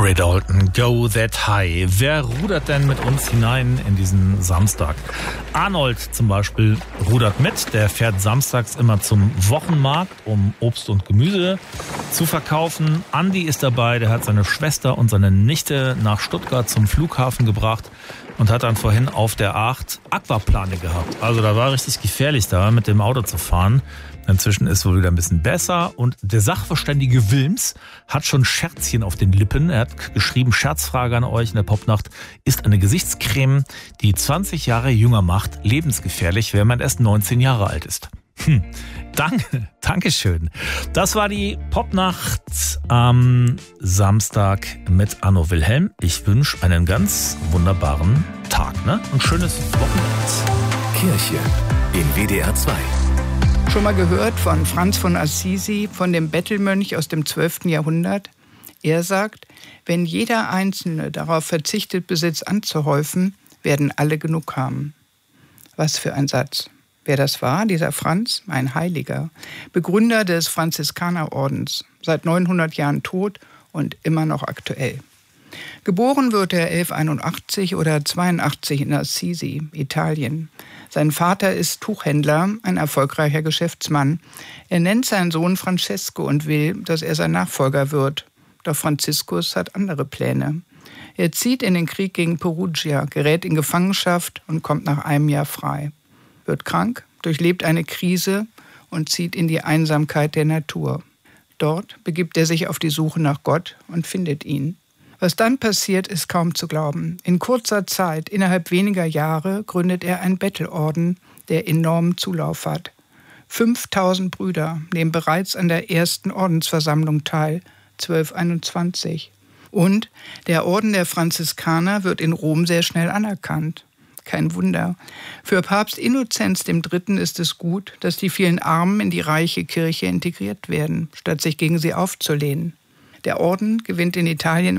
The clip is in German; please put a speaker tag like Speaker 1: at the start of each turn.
Speaker 1: Ray Dalton, Go That High. Wer rudert denn mit uns hinein in diesen Samstag? Arnold zum Beispiel rudert mit. Der fährt samstags immer zum Wochenmarkt, um Obst und Gemüse zu verkaufen. Andi ist dabei, der hat seine Schwester und seine Nichte nach Stuttgart zum Flughafen gebracht und hat dann vorhin auf der 8 Aquaplane gehabt. Also da war richtig gefährlich da, mit dem Auto zu fahren. Inzwischen ist wohl wieder ein bisschen besser und der Sachverständige Wilms hat schon Scherzchen auf den Lippen. Er hat geschrieben, Scherzfrage an euch in der Popnacht, ist eine Gesichtscreme, die 20 Jahre jünger macht, lebensgefährlich, wenn man erst 19 Jahre alt ist. Dankeschön. Das war die Popnacht am Samstag mit Arno Wilhelm. Ich wünsche einen ganz wunderbaren Tag, ne? Ein schönes Wochenende.
Speaker 2: Kirche in WDR 2.
Speaker 3: Schon mal gehört von Franz von Assisi, von dem Bettelmönch aus dem 12. Jahrhundert? Er sagt, wenn jeder Einzelne darauf verzichtet, Besitz anzuhäufen, werden alle genug haben. Was für ein Satz. Wer das war, dieser Franz, ein Heiliger, Begründer des Franziskanerordens, seit 900 Jahren tot und immer noch aktuell. Geboren wird er 1181 oder 82 in Assisi, Italien. Sein Vater ist Tuchhändler, ein erfolgreicher Geschäftsmann. Er nennt seinen Sohn Francesco und will, dass er sein Nachfolger wird. Doch Franziskus hat andere Pläne. Er zieht in den Krieg gegen Perugia, gerät in Gefangenschaft und kommt nach einem Jahr frei. Wird krank, durchlebt eine Krise und zieht in die Einsamkeit der Natur. Dort begibt er sich auf die Suche nach Gott und findet ihn. Was dann passiert, ist kaum zu glauben. In kurzer Zeit, innerhalb weniger Jahre, gründet er einen Bettelorden, der enormen Zulauf hat. 5000 Brüder nehmen bereits an der ersten Ordensversammlung teil, 1221. Und der Orden der Franziskaner wird in Rom sehr schnell anerkannt. Kein Wunder. Für Papst Innozenz III. Ist es gut, dass die vielen Armen in die reiche Kirche integriert werden, statt sich gegen sie aufzulehnen. Der Orden gewinnt in Italien